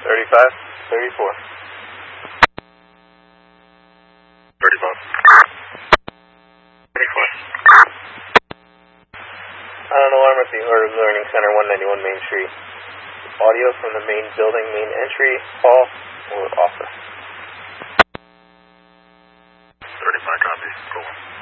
35, 34. 35. 34. On an alarm at the Order Learning Center, 191 Main Street. Audio from the main building, main entry, hall, or office. 35, copy. Go on.